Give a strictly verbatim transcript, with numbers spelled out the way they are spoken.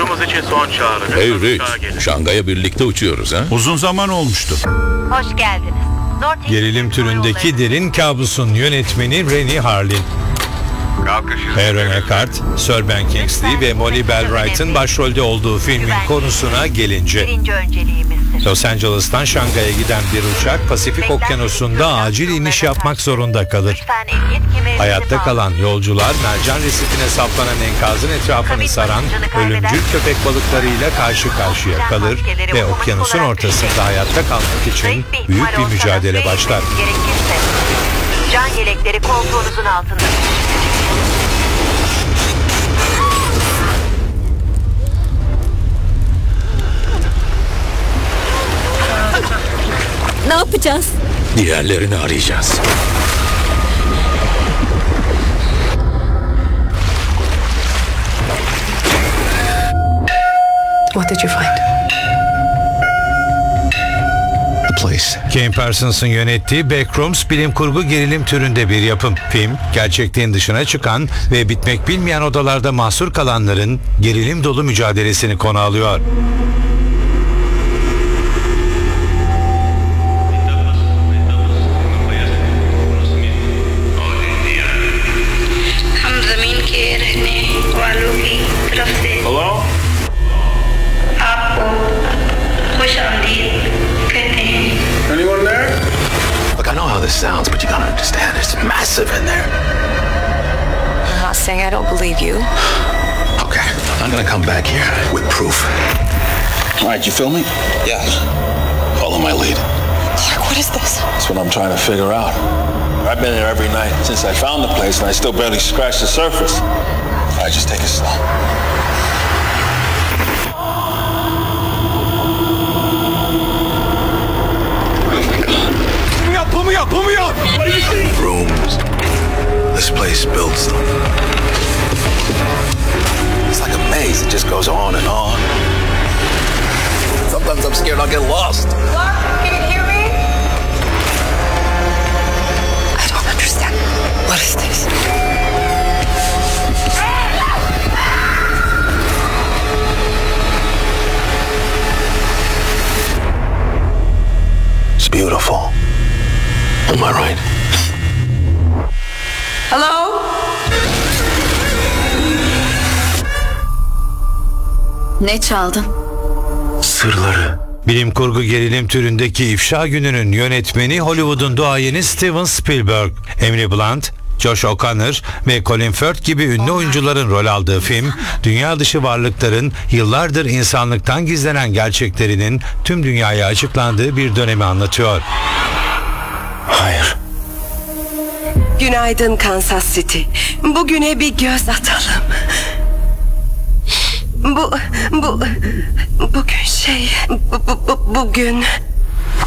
Uçuşumuz için son çağrı. Hey Rich, Şangay'a birlikte uçuyoruz ha? Uzun zaman olmuştu. Hoş geldiniz. North Gerilim türündeki derin kabusun yönetmeni Rennie Harlin. Aaron Eckhart, Sir Ben Kingsley ve Molly Bell Wright'ın başrolde olduğu filmin konusuna gelince, birinci önceliğimizdir. Los Angeles'tan Şangay'a giden bir uçak Pasifik Okyanusu'nda acil iniş yapmak zorunda kalır. Lütfen emniyet kemerinizi Hayatta bağlayın. kalan yolcular mercan resifine saplanan enkazın etrafını saran ölümcül köpek balıklarıyla karşı karşıya kalır ve okyanusun ortasında hayatta kalmak için Zayıf ihtimal büyük bir olsa da mücadele su başlar. eğitmeniz gerekirse, can yelekleri koltuğunuzun altında. Ne yapacağız? Diğerlerini arayacağız. What did you find? The Place. Kane Parsons'ın yönettiği Backrooms bilim kurgu gerilim türünde bir yapım. Film, gerçekliğin dışına çıkan ve bitmek bilmeyen odalarda mahsur kalanların gerilim dolu mücadelesini konu alıyor. Hello? Anyone there? Look, I know how this sounds, but you gotta understand, it's massive in there. I'm not saying I don't believe you. Okay, I'm gonna come back here with proof. All right, you feel me? Yeah. Follow my lead. Clark, what is this? That's what I'm trying to figure out. I've been here every night since I found the place, and I still barely scratched the surface. All right, just take it slow. Pull me up, pull me up! What do you see? Rooms. This place builds them. It's like a maze. It just goes on and on. Sometimes I'm scared I'll get lost. Clark, can you hear me? I don't understand. What is this? It's beautiful. Am I right? Hello? Ne çaldın? Sırları. Bilim kurgu gerilim türündeki İfşa Günü'nün yönetmeni Hollywood'un duayeni Steven Spielberg. Emily Blunt, Josh O'Connor ve Colin Firth gibi ünlü oyuncuların rol aldığı film, dünya dışı varlıkların yıllardır insanlıktan gizlenen gerçeklerinin tüm dünyaya açıklandığı bir dönemi anlatıyor. Hayır. Günaydın Kansas City. Bugüne bir göz atalım. Bu, bu, bugün şey, bu, bu, bu, bugün